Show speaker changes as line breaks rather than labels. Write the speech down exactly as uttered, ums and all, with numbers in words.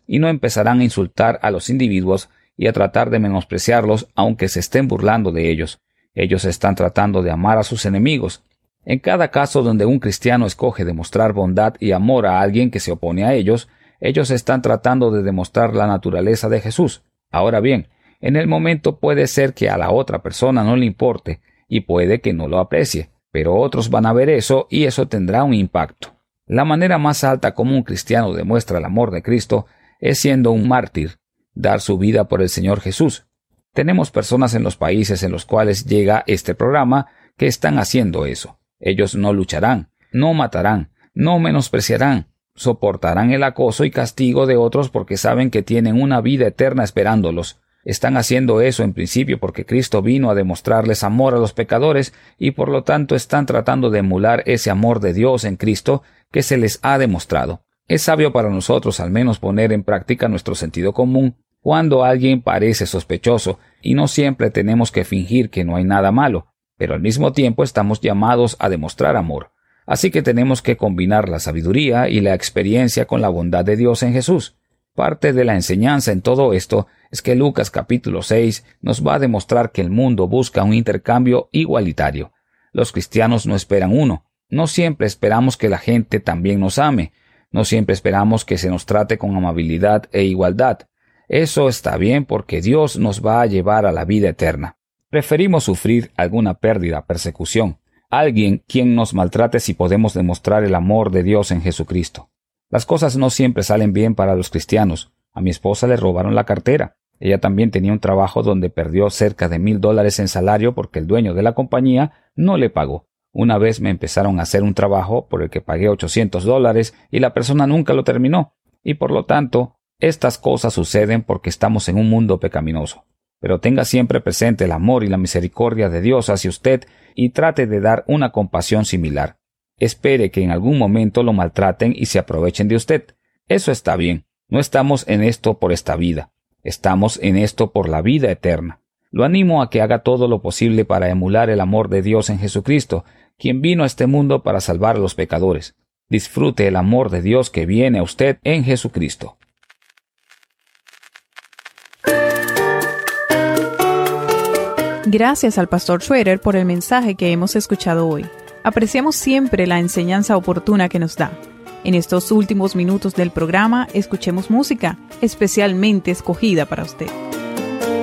y no empezarán a insultar a los individuos y a tratar de menospreciarlos aunque se estén burlando de ellos. Ellos están tratando de amar a sus enemigos. En cada caso donde un cristiano escoge demostrar bondad y amor a alguien que se opone a ellos, ellos están tratando de demostrar la naturaleza de Jesús. Ahora bien, en el momento puede ser que a la otra persona no le importe y puede que no lo aprecie, pero otros van a ver eso y eso tendrá un impacto. La manera más alta como un cristiano demuestra el amor de Cristo es siendo un mártir, dar su vida por el Señor Jesús. Tenemos personas en los países en los cuales llega este programa que están haciendo eso. Ellos no lucharán, no matarán, no menospreciarán, soportarán el acoso y castigo de otros porque saben que tienen una vida eterna esperándolos. Están haciendo eso en principio porque Cristo vino a demostrarles amor a los pecadores y por lo tanto están tratando de emular ese amor de Dios en Cristo que se les ha demostrado. Es sabio para nosotros al menos poner en práctica nuestro sentido común cuando alguien parece sospechoso y no siempre tenemos que fingir que no hay nada malo, pero al mismo tiempo estamos llamados a demostrar amor. Así que tenemos que combinar la sabiduría y la experiencia con la bondad de Dios en Jesús. Parte de la enseñanza en todo esto es que Lucas capítulo seis nos va a demostrar que el mundo busca un intercambio igualitario. Los cristianos no esperan uno. No siempre esperamos que la gente también nos ame. No siempre esperamos que se nos trate con amabilidad e igualdad. Eso está bien porque Dios nos va a llevar a la vida eterna. Preferimos sufrir alguna pérdida, persecución, alguien quien nos maltrate si podemos demostrar el amor de Dios en Jesucristo. Las cosas no siempre salen bien para los cristianos. A mi esposa le robaron la cartera. Ella también tenía un trabajo donde perdió cerca de mil dólares en salario porque el dueño de la compañía no le pagó. Una vez me empezaron a hacer un trabajo por el que pagué ochocientos dólares y la persona nunca lo terminó. Y por lo tanto, estas cosas suceden porque estamos en un mundo pecaminoso. Pero tenga siempre presente el amor y la misericordia de Dios hacia usted y trate de dar una compasión similar. Espere que en algún momento lo maltraten y se aprovechen de usted. Eso está bien. No estamos en esto por esta vida. Estamos en esto por la vida eterna. Lo animo a que haga todo lo posible para emular el amor de Dios en Jesucristo, quien vino a este mundo para salvar a los pecadores. Disfrute el amor de Dios que viene a usted en Jesucristo.
Gracias al pastor Schroeder por el mensaje que hemos escuchado hoy. Apreciamos siempre la enseñanza oportuna que nos da. En estos últimos minutos del programa, escuchemos música especialmente escogida para usted.